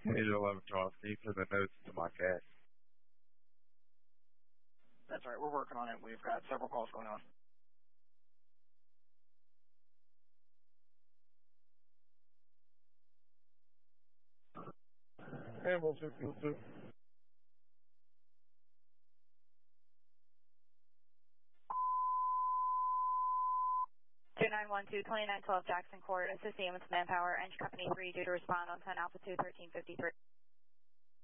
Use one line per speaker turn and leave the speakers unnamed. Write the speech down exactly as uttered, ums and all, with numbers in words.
Page eleven twelve, can you put the notes to my cat?
That's right, we're working on it. We've got several calls going on.
Animal two two two.
two nine one two, twenty-nine twelve Jackson Court, assisting with manpower, engine company three due to respond on ten Alpha two, thirteen fifty-three.